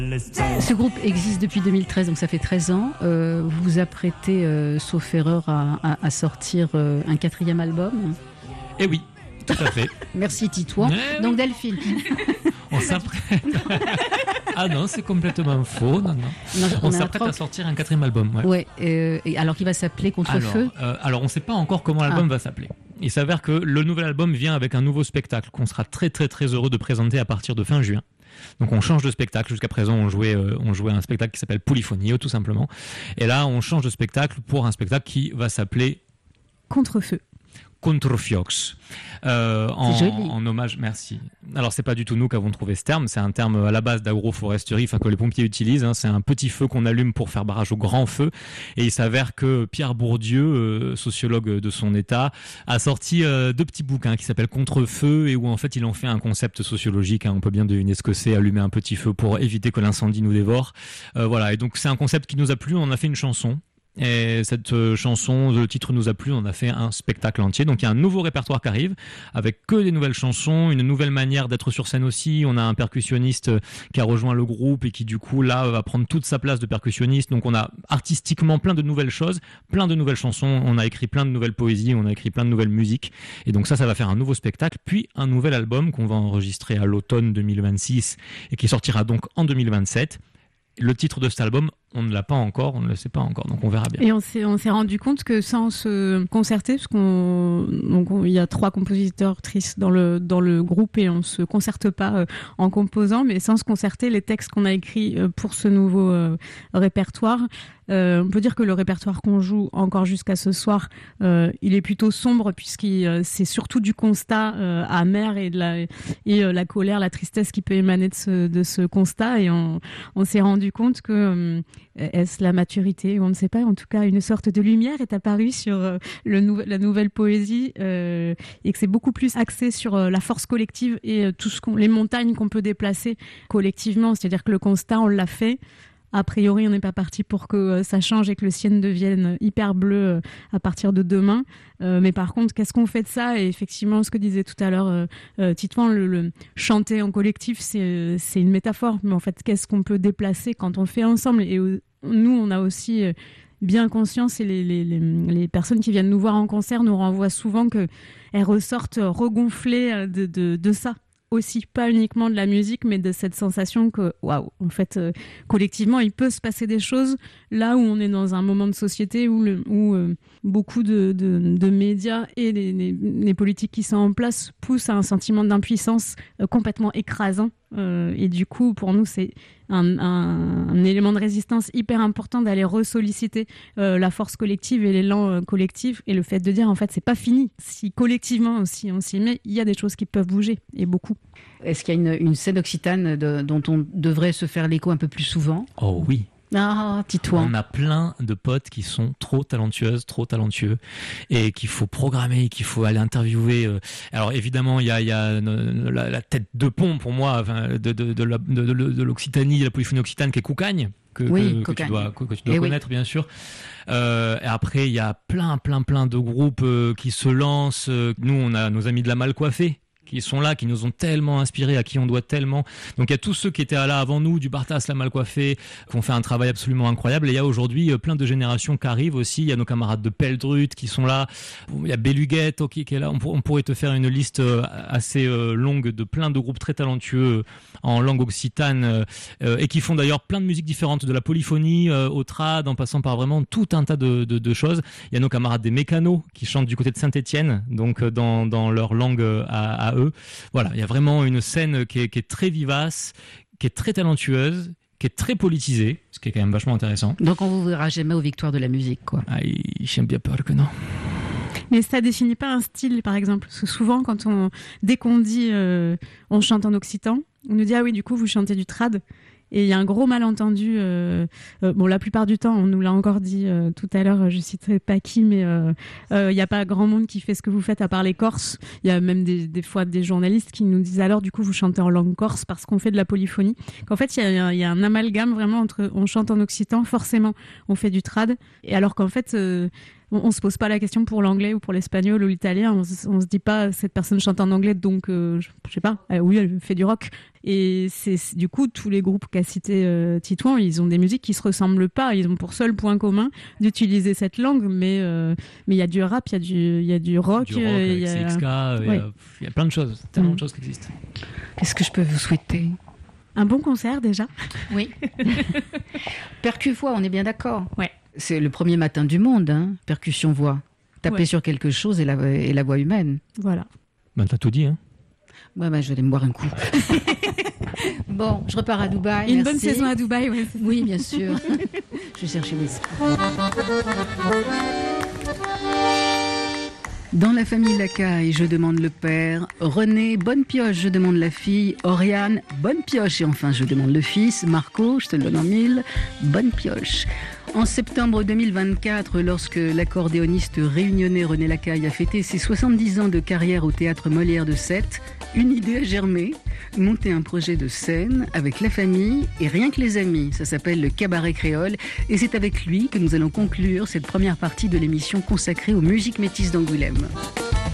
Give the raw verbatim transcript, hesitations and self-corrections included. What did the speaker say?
Ce groupe existe depuis deux mille treize, donc ça fait treize ans. Euh, vous vous apprêtez, euh, sauf erreur, à, à, à sortir euh, un quatrième album. Eh oui, tout à fait. Merci Titouan. Eh donc oui. Delphine. On s'apprête. Ah non, c'est complètement faux. Non, non. Non, On, on s'apprête a à sortir un quatrième album. Ouais. Ouais. Euh, et alors qu'il va s'appeler Contre-feu. Alors, euh, alors on ne sait pas encore comment l'album Ah. va s'appeler. Il s'avère que le nouvel album vient avec un nouveau spectacle qu'on sera très très très heureux de présenter à partir de fin juin. Donc on change de spectacle. Jusqu'à présent, on jouait, euh, on jouait un spectacle qui s'appelle Polyphonio, tout simplement. Et là, on change de spectacle pour un spectacle qui va s'appeler Contre-feu. Contrefiox, euh, en, joli. en hommage, merci. Alors c'est pas du tout nous qui avons trouvé ce terme, c'est un terme à la base d'agroforesterie, enfin que les pompiers utilisent. Hein, c'est un petit feu qu'on allume pour faire barrage au grand feu. Et il s'avère que Pierre Bourdieu, euh, sociologue de son état, a sorti euh, deux petits bouquins qui s'appellent Contre-feu et où en fait il en fait un concept sociologique. Hein, on peut bien deviner ce que c'est, allumer un petit feu pour éviter que l'incendie nous dévore. Euh, voilà. Et donc c'est un concept qui nous a plu. On en a fait une chanson. Et cette euh, chanson, le titre nous a plu, on a fait un spectacle entier. Donc il y a un nouveau répertoire qui arrive, avec que des nouvelles chansons, une nouvelle manière d'être sur scène aussi. On a un percussionniste euh, qui a rejoint le groupe et qui du coup là va prendre toute sa place de percussionniste. Donc on a artistiquement plein de nouvelles choses, plein de nouvelles chansons, on a écrit plein de nouvelles poésies, on a écrit plein de nouvelles musiques. Et donc ça, ça va faire un nouveau spectacle, puis un nouvel album qu'on va enregistrer à l'automne deux mille vingt-six et qui sortira donc en deux mille vingt-sept. Le titre de cet album, on ne l'a pas encore, on ne le sait pas encore, donc on verra bien. Et on s'est, on s'est rendu compte que sans se concerter, parce qu'on, donc on- il y a trois compositeurs tristes dans le dans le groupe et on se concerte pas euh, en composant, mais sans se concerter, les textes qu'on a écrits euh, pour ce nouveau euh, répertoire, euh, on peut dire que le répertoire qu'on joue encore jusqu'à ce soir, euh, il est plutôt sombre puisqu'il euh, c'est surtout du constat euh, amer et de la et euh, la colère, la tristesse qui peut émaner de ce de ce constat, et on on s'est rendu compte que euh, est-ce la maturité? On ne sait pas. En tout cas, une sorte de lumière est apparue sur euh, le nou- la nouvelle poésie euh, et que c'est beaucoup plus axé sur euh, la force collective et euh, tout ce qu'on, les montagnes qu'on peut déplacer collectivement. C'est-à-dire que le constat, on l'a fait. A priori, on n'est pas parti pour que euh, ça change et que le ciel devienne hyper bleu euh, à partir de demain. Euh, mais par contre, qu'est-ce qu'on fait de ça? Et effectivement, ce que disait tout à l'heure euh, euh, Titouan, le, le chanter en collectif, c'est, euh, c'est une métaphore. Mais en fait, qu'est-ce qu'on peut déplacer quand on le fait ensemble? Et euh, nous, on a aussi euh, bien conscience, et les, les, les, les personnes qui viennent nous voir en concert nous renvoient souvent qu'elles ressortent regonflées euh, de, de, de ça. Aussi, pas uniquement de la musique, mais de cette sensation que, waouh, en fait, euh, collectivement, il peut se passer des choses là où on est dans un moment de société où, le, où euh, beaucoup de, de, de médias et les, les, les politiques qui sont en place poussent à un sentiment d'impuissance euh, complètement écrasant. Euh, et du coup, pour nous, c'est un, un, un élément de résistance hyper important d'aller ressolliciter euh, la force collective et l'élan euh, collectif, et le fait de dire, en fait, c'est pas fini. Si collectivement aussi on s'y met, il y a des choses qui peuvent bouger, et beaucoup. Est-ce qu'il y a une, une scène occitane de- dont on devrait se faire l'écho un peu plus souvent? Oh oui. Ah, Titouan. On a plein de potes qui sont trop talentueuses, trop talentueux, et qu'il faut programmer, qu'il faut aller interviewer. euh. Alors évidemment, il y a, il y a euh, la, la tête de pont pour moi, enfin, de, de, de, la- de, de- de l'Occitanie, de la polyphonie occitane, qui est Coucagne. Que, Oui, que, que Cocagne. tu dois, que, que tu dois Eh oui. connaître, bien sûr. Euh, et après, il y a plein, plein, plein de groupes euh, qui se lancent. Euh, Nous, on a nos amis de la Malcoiffée qui sont là, qui nous ont tellement inspirés, à qui on doit tellement. Donc il y a tous ceux qui étaient là avant nous, du Bartas, la Malcoiffée, qui ont fait un travail absolument incroyable. Et il y a aujourd'hui euh, plein de générations qui arrivent aussi. Il y a nos camarades de Peldrut qui sont là. Il y a Beluguette okay, qui est là. On, pour- on pourrait te faire une liste euh, assez euh, longue de plein de groupes très talentueux euh, en langue occitane euh, euh, et qui font d'ailleurs plein de musiques différentes, de la polyphonie euh, au trad, en passant par vraiment tout un tas de, de, de choses. Il y a nos camarades des Mécanos qui chantent du côté de Saint-Étienne, donc euh, dans, dans leur langue euh, à, à eux. Voilà, il y a vraiment une scène qui est, qui est très vivace, qui est très talentueuse, qui est très politisée, ce qui est quand même vachement intéressant. Donc on vous verra jamais aux victoires de la musique, quoi. Ah, j'ai bien peur que non. Mais ça définit pas un style, par exemple. Parce que souvent, quand on, dès qu'on dit euh, on chante en occitan, on nous dit ah oui, du coup vous chantez du trad. Et il y a un gros malentendu. Euh, euh, bon, la plupart du temps, on nous l'a encore dit euh, tout à l'heure. Je citerai pas qui, mais euh, euh, il y a pas grand monde qui fait ce que vous faites à part les Corses. Il y a même des, des fois des journalistes qui nous disent alors du coup vous chantez en langue corse parce qu'on fait de la polyphonie. Qu'en fait, il y a, il y a un amalgame vraiment entre on chante en occitan, forcément on fait du trad, et alors qu'en fait euh, on, on se pose pas la question pour l'anglais ou pour l'espagnol ou l'italien. On, on se dit pas cette personne chante en anglais, donc euh, je, je sais pas. Euh, oui, elle fait du rock. Et c'est du coup tous les groupes qu'a cité euh, Titouan, ils ont des musiques qui se ressemblent pas. Ils ont pour seul point commun d'utiliser cette langue, mais euh, mais il y a du rap, il y a du il y a du rock, du rock il y a C X K, il ouais. y, y a plein de choses, tellement Mm. de choses qui existent. Qu'est-ce que je peux vous souhaiter? Un bon concert déjà. Oui. Percu-voix, on est bien d'accord. Ouais. C'est le premier matin du monde, hein, percussion-voix. Taper Ouais. sur quelque chose et la, et la voix humaine. Voilà. Ben t'as tout dit, hein. Ouais, bah, je vais aller me boire un coup. Bon, je repars à Dubaï. Une merci. bonne saison à Dubaï, ouais. Oui, bien sûr. Je vais chercher whisky. Dans la famille Lacaille, je demande le père. René, bonne pioche, je demande la fille. Oriane, bonne pioche. Et enfin, je demande le fils. Marco, je te le donne en mille. Bonne pioche. En septembre deux mille vingt-quatre, lorsque l'accordéoniste réunionnais René Lacaille a fêté ses soixante-dix ans de carrière au théâtre Molière de Sète, une idée a germé, monter un projet de scène avec la famille et rien que les amis. Ça s'appelle le Cabaret Créole et c'est avec lui que nous allons conclure cette première partie de l'émission consacrée aux musiques métisses d'Angoulême.